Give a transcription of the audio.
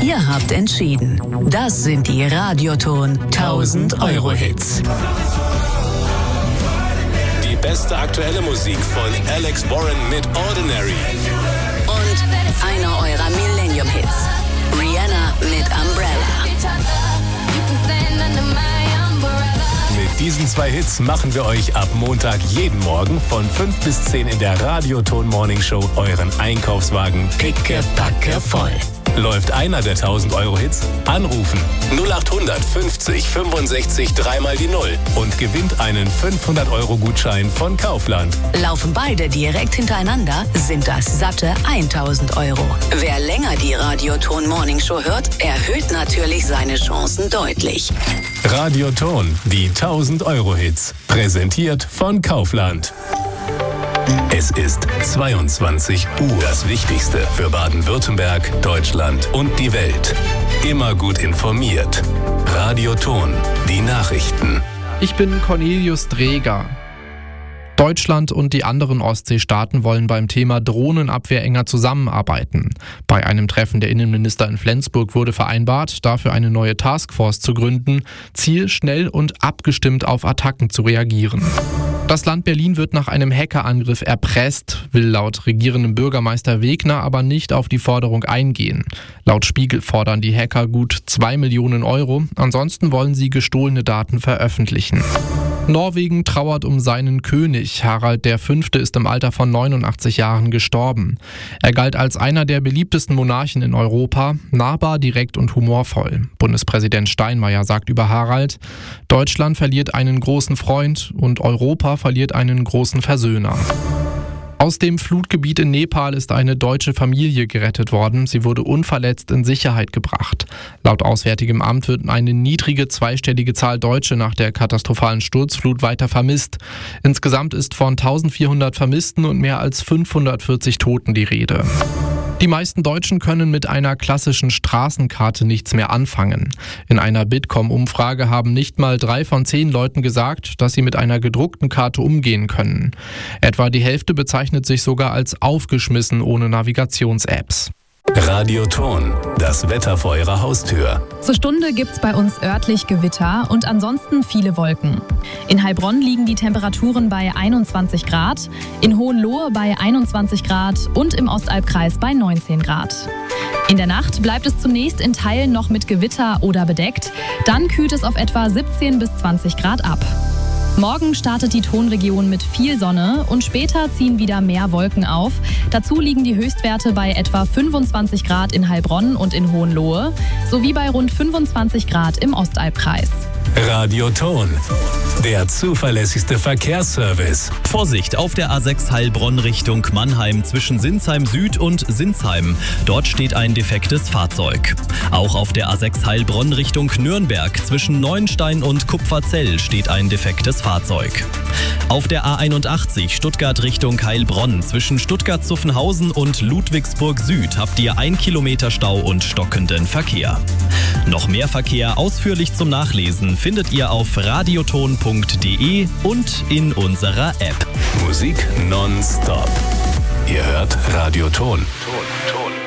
Ihr habt entschieden. Das sind die Radioton 1000-Euro-Hits. Die beste aktuelle Musik von Alex Warren mit Ordinary. Und einer eurer Millennium-Hits. Rihanna mit Umbrella. Mit diesen 2 Hits machen wir euch ab Montag jeden Morgen von 5 bis 10 in der Radioton Morning Show euren Einkaufswagen pickepacke voll. Läuft einer der 1000-Euro-Hits? Anrufen 0800 50 65 3 die 0 und gewinnt einen 500-Euro-Gutschein von Kaufland. Laufen beide direkt hintereinander, sind das satte 1000 Euro. Wer länger die Radioton Morning Show hört, erhöht natürlich seine Chancen deutlich. Radioton, die 1000-Euro-Hits. Präsentiert von Kaufland. Es ist 22 Uhr. Das Wichtigste für Baden-Württemberg, Deutschland und die Welt. Immer gut informiert. Radioton, die Nachrichten. Ich bin Cornelius Dreger. Deutschland und die anderen Ostseestaaten wollen beim Thema Drohnenabwehr enger zusammenarbeiten. Bei einem Treffen der Innenminister in Flensburg wurde vereinbart, dafür eine neue Taskforce zu gründen. Ziel, schnell und abgestimmt auf Attacken zu reagieren. Das Land Berlin wird nach einem Hackerangriff erpresst, will laut regierendem Bürgermeister Wegner aber nicht auf die Forderung eingehen. Laut Spiegel fordern die Hacker gut 2 Millionen Euro, ansonsten wollen sie gestohlene Daten veröffentlichen. Norwegen trauert um seinen König. Harald V. ist im Alter von 89 Jahren gestorben. Er galt als einer der beliebtesten Monarchen in Europa, nahbar, direkt und humorvoll. Bundespräsident Steinmeier sagt über Harald: Deutschland verliert einen großen Freund und Europa verliert einen großen Versöhner. Aus dem Flutgebiet in Nepal ist eine deutsche Familie gerettet worden. Sie wurde unverletzt in Sicherheit gebracht. Laut Auswärtigem Amt wird eine niedrige zweistellige Zahl Deutsche nach der katastrophalen Sturzflut weiter vermisst. Insgesamt ist von 1400 Vermissten und mehr als 540 Toten die Rede. Die meisten Deutschen können mit einer klassischen Straßenkarte nichts mehr anfangen. In einer Bitkom-Umfrage haben nicht mal 3 von 10 Leuten gesagt, dass sie mit einer gedruckten Karte umgehen können. Etwa die Hälfte bezeichnet sich sogar als aufgeschmissen ohne Navigations-Apps. Radioton, das Wetter vor Ihrer Haustür. Zur Stunde gibt's bei uns örtlich Gewitter und ansonsten viele Wolken. In Heilbronn liegen die Temperaturen bei 21 Grad, in Hohenlohe bei 21 Grad und im Ostalbkreis bei 19 Grad. In der Nacht bleibt es zunächst in Teilen noch mit Gewitter oder bedeckt, dann kühlt es auf etwa 17 bis 20 Grad ab. Morgen startet die Tonregion mit viel Sonne und später ziehen wieder mehr Wolken auf. Dazu liegen die Höchstwerte bei etwa 25 Grad in Heilbronn und in Hohenlohe sowie bei rund 25 Grad im Ostalbkreis. Radioton, der zuverlässigste Verkehrsservice. Vorsicht auf der A6 Heilbronn Richtung Mannheim zwischen Sinsheim Süd und Sinsheim. Dort steht ein defektes Fahrzeug. Auch auf der A6 Heilbronn Richtung Nürnberg zwischen Neuenstein und Kupferzell steht ein defektes Fahrzeug. Auf der A81 Stuttgart Richtung Heilbronn zwischen Stuttgart-Zuffenhausen und Ludwigsburg Süd habt ihr 1 Kilometer Stau und stockenden Verkehr. Noch mehr Verkehr ausführlich zum Nachlesen findet ihr auf radioton.de und in unserer App. Musik nonstop. Ihr hört Radioton. Ton.